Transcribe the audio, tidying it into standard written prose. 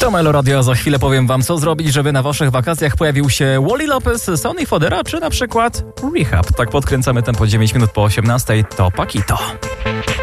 To Melo Radio, za chwilę powiem wam, co zrobić, żeby na waszych wakacjach pojawił się Wally Lopez, Sonny Fodera, czy na przykład Rehab. Tak podkręcamy tempo 9 minut po 18, to Paquito.